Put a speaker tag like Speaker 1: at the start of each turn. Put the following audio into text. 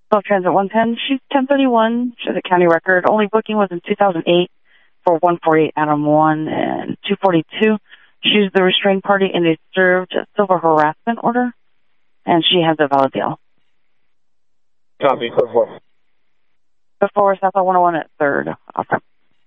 Speaker 1: South Transit 110. She's 1031. She has a county record. Only booking was in 2008 for 148 Adam 1 and 242. She's the restrained party and they served a civil harassment order, and she has a valid deal.
Speaker 2: Copy.
Speaker 1: Before South 101 at 3rd. Awesome.